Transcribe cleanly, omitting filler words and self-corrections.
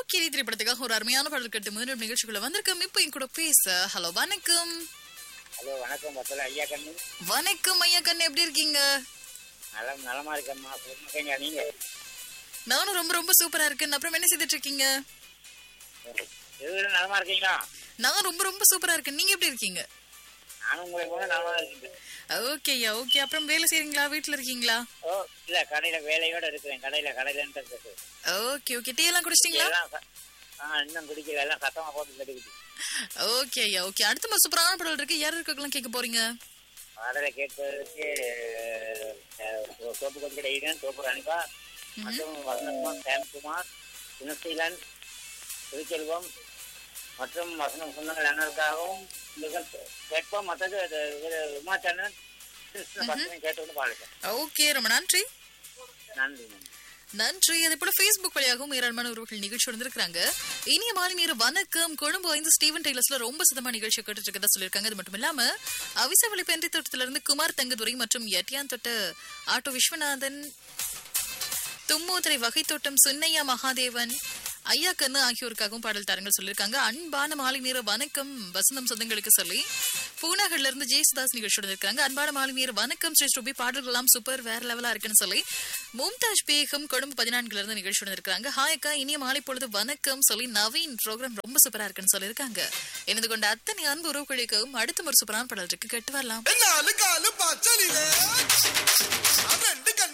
போக்கிரி திரைப்படத்துக்காக ஒரு அருமையான பாடல் கட்டு மீண்டும் நிகழ்ச்சிக்குள்ள வந்திருக்கோம். இப்போ என் கூட பேச ஹலோ வணக்கம். ஹலோ வணக்கம் பத்தல ஐயா கண்ணு. வணக்கம் ஐயா கண்ணு, எப்படி இருக்கீங்க? நலமா இருக்கம்மா. சொல்லுங்க நீங்க. நானும் ரொம்ப ரொம்ப சூப்பரா இருக்கேன். அப்புறம் என்ன செய்துட்டு இருக்கீங்க? எதுவும் நலமா இருக்கீங்களா? நான் ரொம்ப ரொம்ப சூப்பரா இருக்கேன். நீங்க எப்படி இருக்கீங்க? நானும் உங்களை போல நலமா இருக்கேன். ஓகே ஐயா, ஓகே. அப்புறம் வேலை செய்றீங்களா, வீட்டுல இருக்கீங்களா? ஓ இல்ல, கடையில வேலையோட இருக்கிறேன். கடையில இருக்கு. Okay okay. டீ எல்லாம் குடிச்சிட்டீங்களா? இன்னும் குடிக்கல, எல்லாம் சத்தமா போட்டு கட்டிக்கிட்டு. ஓகே ஐயா, ஓகே. அடுத்த சூப்பரான பாடல் இருக்கு. யார் இருக்கலாம் கேட்க போறீங்க? பாடலை கேட்பதற்கு தோப்பு கொண்டு ஈடன், தோப்பு அனிகா மற்றும் வசனகுமார், சாம்குமார், குணசீலன், திருச்செல்வம் மற்றும் வசனம் சொன்னங்கள் அனைவருக்காகவும் கேட்போம். மற்றது உமாச்சந்திரன் பசங்க கேட்டு பாடுங்க. ஓகே, ரொம்ப நன்றி. நன்றி நன்றி. அதே போல பேஸ்புக் வழியாகவும் ஏராளமான உறவுகள் நிகழ்ச்சி வந்திருக்காங்க. இனிய மாலை நேர வணக்கம். கொழும்பு 5 ஸ்டீவன் டெய்லர்ஸ்ல ரொம்ப சுத்தமா நிகழ்ச்சி கேட்டுட்டு இருக்கதா சொல்லியிருக்காங்க. அது மட்டும் இல்லாம அவிசவளி பெண்டி தோட்டத்துல இருந்து குமார் தங்கதுரை மற்றும் எட்டியான் தொட்ட ஆட்டோ விஸ்வநாதன், தும்மோதரை வகை தோட்டம் சுன்னையா மகாதேவன், ஐயா கண்ணு ஆகியோருக்காகவும் பாடல் தாரங்கள் சொல்லியிருக்காங்க. அன்பான மாலை நேர வணக்கம் வசந்தம் சொந்தங்களுக்கு சொல்லி பூனாகர்ல இருந்து ஜெயசுதாஸ் நிகழ்ச்சியோட இருக்காங்க. அன்பான மாலை நேர வணக்கம் ஸ்ரீ ஸ்ரூபி, பாடல்கள் எல்லாம் சூப்பர், வேற லெவலா இருக்குன்னு சொல்லி மும்தாஜ் பேகம் கொழும்பு 14 இருந்து நிகழ்ச்சியோட இருக்காங்க. ஹாயக்கா, இனிய மாலை பொழுது வணக்கம் சொல்லி நவீன் ப்ரோக்ராம் ரொம்ப சூப்பரா இருக்குன்னு சொல்லியிருக்காங்க. எனது கொண்ட அத்தனை அன்பு உறவுகளுக்கும் அடுத்த ஒரு சூப்பரான பாடல் இருக்கு, கேட்டு வரலாம்.